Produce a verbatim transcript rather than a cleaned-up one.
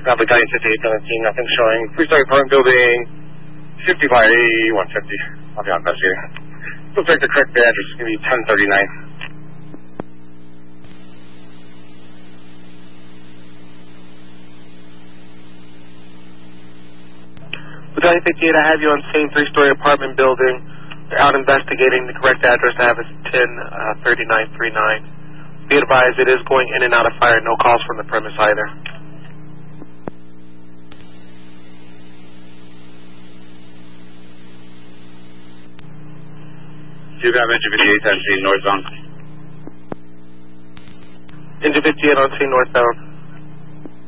Uh, Battalion fifty-eight seventeen, nothing showing. Three-story apartment building, fifty-five A one fifty. I'll be on investigating. Looks like the correct address is going to be ten thirty-nine. Battalion fifty-eight, I have you on scene, three-story apartment building. They're out investigating. The correct address I have is ten thirty-nine thirty-nine. Be advised, it is going in and out of fire. No calls from the premise either. You have engine fifty-eight on scene northbound. Engine fifty-eight on scene northbound.